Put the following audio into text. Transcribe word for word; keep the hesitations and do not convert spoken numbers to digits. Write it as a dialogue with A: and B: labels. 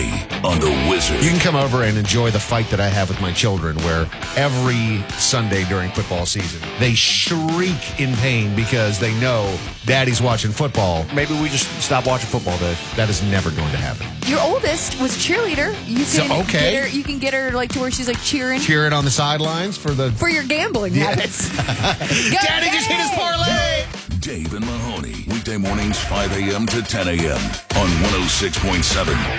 A: Mahoney on The Wizard.
B: You can come over and enjoy the fight that I have with my children, where every Sunday during football season, they shriek in pain because they know Daddy's watching football.
C: Maybe we just stop watching football, Dave.
B: That is never going to happen.
D: Your oldest was a cheerleader. You can
B: So, okay.
D: get her. You can get her like to where she's like cheering
B: Cheering on the sidelines for the...
D: for your gambling
B: Yeah.
D: habits. Go
B: Daddy just hit his parlay!
A: Dave and Mahoney, weekday mornings five a.m. to ten a.m. on one oh six point seven